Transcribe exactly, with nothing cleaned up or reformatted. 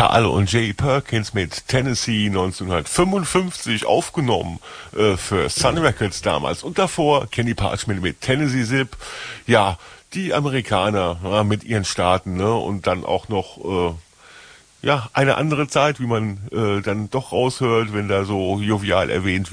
Carl und Jay Perkins mit Tennessee neunzehnhundertfünfundfünfzig aufgenommen äh, für Sun Records damals. Und davor Kenny Parchman mit Tennessee Zip. Ja, die Amerikaner ja, mit ihren Staaten, ne? Und dann auch noch äh, ja eine andere Zeit, wie man äh, dann doch raushört, wenn da so jovial erwähnt